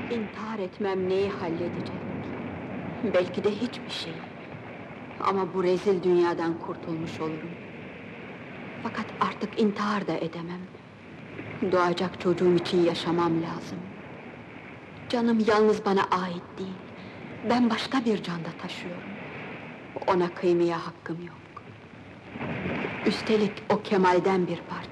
İntihar etmem neyi halledecek? Belki de hiçbir şey. Ama bu rezil dünyadan kurtulmuş olurum. Fakat artık intihar da edemem. Doğacak çocuğum için yaşamam lazım. Canım yalnız bana ait değil. Ben başka bir canda taşıyorum. Ona kıymaya hakkım yok. Üstelik o Kemal'den bir parça.